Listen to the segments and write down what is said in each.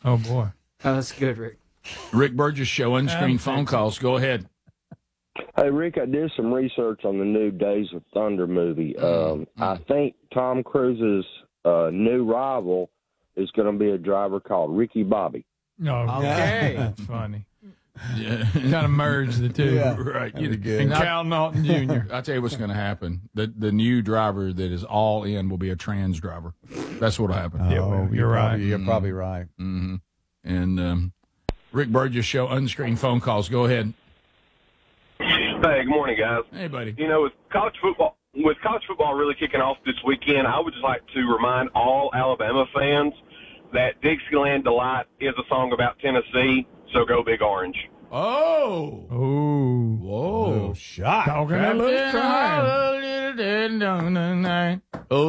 Oh, boy. Oh, that's good, Rick. Rick Burgess Show, unscreened phone calls. Go ahead. Hey, Rick, I did some research on the new Days of Thunder movie. I think Tom Cruise's new rival is going to be a driver called Ricky Bobby. Oh, Okay. That's funny. Yeah. Kind of merge the two. Yeah. Right. And Cal Naughton Jr. I'll tell you what's going to happen. The new driver that is all in will be a trans driver. That's what will happen. Oh, you're right. You're probably right. Mm-hmm. And Rick Burgess Show, unscreened phone calls. Go ahead. Hey, good morning, guys. Hey, buddy. You know, with college football really kicking off this weekend, I would just like to remind all Alabama fans that Dixieland Delight is a song about Tennessee, so go Big Orange. Oh. Oh. Whoa. Shot. Talking a little time.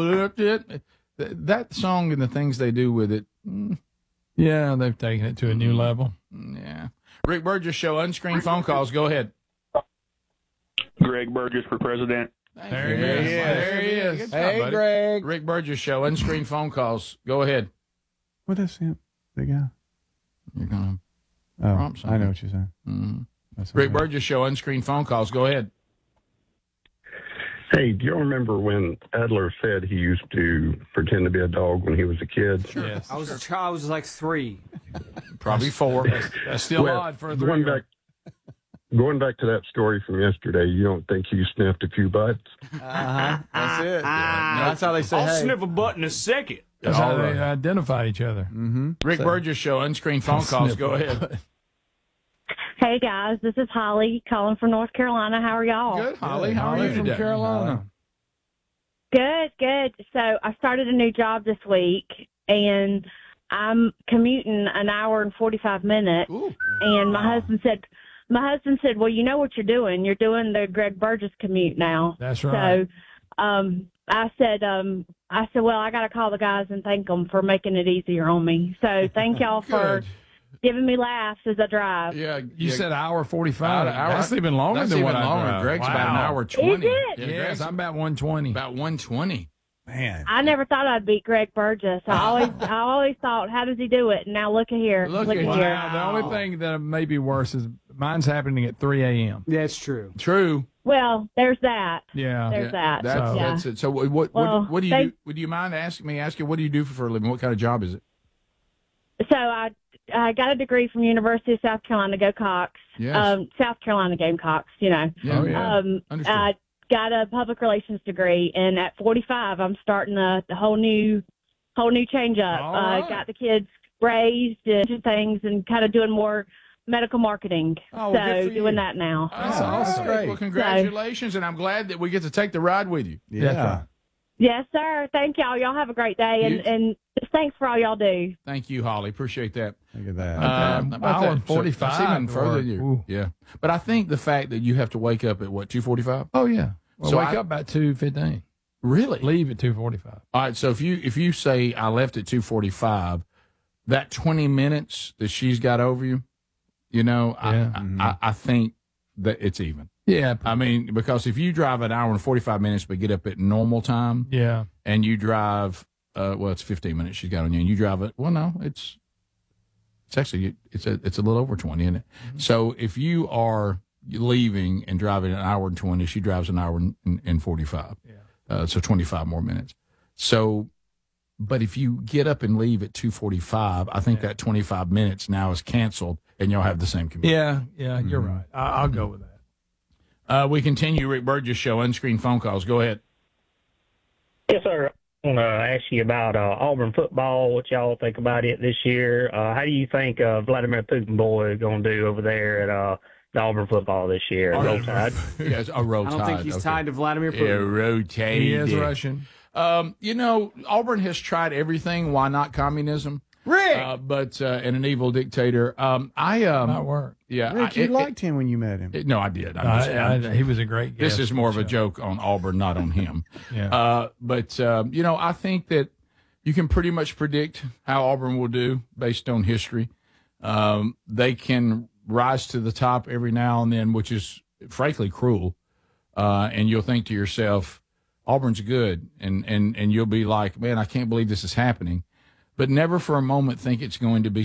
That song and the things they do with it. Yeah, they've taken it to a new level. Yeah. Rick Burgess Show, unscreened phone calls. Go ahead. Greg Burgess for president. There he is. There he is. Good job, Hey, buddy. Greg. Rick Burgess Show, unscreened phone calls. Go ahead. What is him? The guy? You're going Oh, Prompt I know what you're saying. to. That's Rick okay. Burgess Show, unscreened phone calls. Go ahead. Hey, do you remember when Adler said he used to pretend to be a dog when he was a kid? Yes. I was a child. I was like 3. Probably 4. That's still Well, odd for a going three-year-old. back to that story from yesterday, you don't think he sniffed a few butts? Uh-huh. That's it. That's how they say, I'll hey. sniff a butt in a second. That's how they identify each other. Mm-hmm. Rick Burgess Show, unscreened phone calls. Go ahead. Hey guys, this is Holly calling from North Carolina. How are y'all? Good, Holly. How are Holly you from today? Carolina. Good, good. So I started a new job this week, and I'm commuting an hour and 45 minutes. Ooh. And my husband said, "Well, you know what you're doing. You're doing the Greg Burgess commute now." That's right. So, I said, well, I got to call the guys and thank them for making it easier on me. So thank y'all for Good. giving me laughs as I drive. Yeah, You said hour 45. An hour. That's even longer That's than even what longer. I drive. Greg's Wow. about an hour 20. Is it? Yeah, Yes, Greg's I'm about 120. about 120. Man. I never thought I'd beat Greg Burgess. I always thought, how does he do it? And now look at here. Look Look at at you. here. Wow. The only thing that may be worse is mine's happening at 3 a.m. Yeah, it's true. True. Well, there's that. Yeah. There's that. That's it. So what Well, do you they- do? Would you mind ask you what do you do for a living? What kind of job is it? So I got a degree from University of South Carolina, go Cox. Yes. South Carolina Gamecocks, you know. Yeah. Oh, yeah. Understood. I got a public relations degree, and at 45, I'm starting the whole new change up. All right. Got the kids raised and things, and kind of doing more medical marketing. Oh, well, good so for you. doing that now. That's awesome. Great. Well, congratulations, and I'm glad that we get to take the ride with you. Yeah. Yes, sir. Thank y'all. Y'all have a great day, and just thanks for all y'all do. Thank you, Holly. Appreciate that. Look at that. Hour and 45 So, even further than you. Ooh. Yeah. But I think the fact that you have to wake up at what 2:45. Oh, yeah. Well, So wake I- up about 2:15. Really? Leave at 2:45. All right. So if you say I left at 2:45, that 20 minutes that she's got over you, you know, Yeah. I think that it's even. Yeah. I mean, because if you drive an hour and 45 minutes but get up at normal time, Yeah. and you drive, well, it's 15 minutes she's got on you, and you drive it. Well, no, it's actually it's a little over 20, isn't it? Mm-hmm. So if you are leaving and driving an hour and 20, she drives an hour and 45. Yeah. So 25 more minutes. So, but if you get up and leave at 2:45, I think that 25 minutes now is canceled, and you'll have the same commute. Yeah. Yeah. You're right. I'll go with that. We continue Rick Burgess Show, unscreened phone calls. Go ahead. Yes, sir. I want to ask you about Auburn football, what y'all think about it this year. How do you think Vladimir Putin boy is going to do over there at the Auburn football this year? Roll Tide? Yes, a roll I tide. don't think he's tied to Vladimir Yeah, Putin. rotate. He is Russian. You know, Auburn has tried everything. Why not communism? Rick! And an evil dictator. Might work. Yeah. Rick, you liked him when you met him. No, I did. I'm just- He was a great guest. this is more of a joke on Auburn, not on him. Yeah. But you know, I think that you can pretty much predict how Auburn will do based on history. They can rise to the top every now and then, which is frankly cruel. And you'll think to yourself, Auburn's good. And you'll be like, man, I can't believe this is happening. But never for a moment think it's going to be